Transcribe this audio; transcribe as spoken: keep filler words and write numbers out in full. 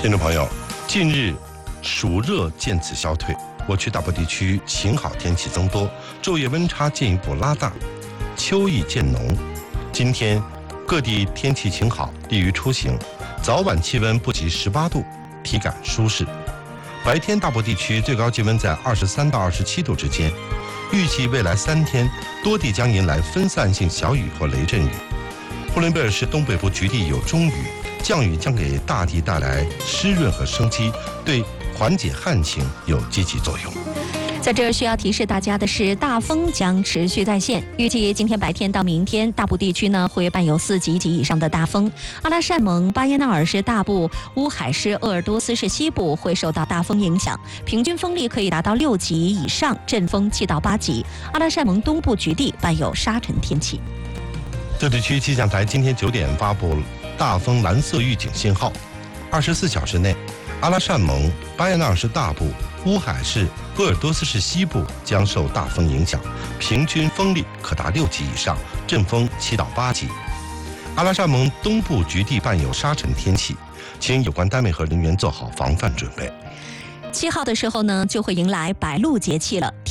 听众朋友，近日暑热渐次消退，我区大部地区晴好天气增多，昼夜温差进一步拉大，秋意渐浓。今天各地天气晴好，利于出行，早晚气温不及十八度，体感舒适。白天大部地区最高气温在二十三到二十七度之间。预计未来三天多地将迎来分散性小雨或雷阵雨。呼伦贝尔市东北部局地有中雨，降雨将给大地带来湿润和生机，对缓解旱情有积极作用。 在这儿需要提示大家的是，大风将持续在线，预计今天白天到明天，大部地区呢会伴有四级及以上的大风。阿拉善盟、巴耶纳尔市大部、乌海市、鄂尔多斯市西部会受到大风影响，平均风力可以达到六级以上，阵风七到八级。阿拉善盟东部局地伴有沙尘天气。 这地区气象台今天九点发布大风蓝色预警信号，二十四小时内，阿拉善盟、巴耶纳尔市大部、乌海市、鄂尔多斯市西部将受大风影响，平均风力可达六级以上，阵风七到八级。阿拉善盟东部局地伴有沙尘天气，请有关单位和人员做好防范准备。 七号的时候呢，就会迎来白露节气了。